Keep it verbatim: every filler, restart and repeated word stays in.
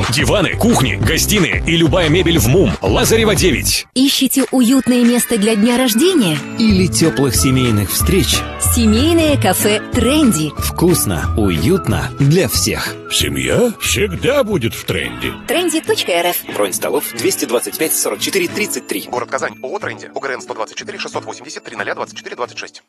Диваны, кухни, гостиные и любая мебель в МУМ. Лазарева девять. Ищете уютное место для дня рождения? Или теплых семейных встреч? Семейное кафе «Тренди». Вкусно, уютно для всех. Семья всегда будет в тренде. тренди точка эр эф. Бронь столов двести двадцать пять сорок четыре тридцать три. Город Казань. ООО «Тренди». ОГРН сто двадцать четыре шестьсот восемьдесят три ноль двадцать четыре двадцать шесть.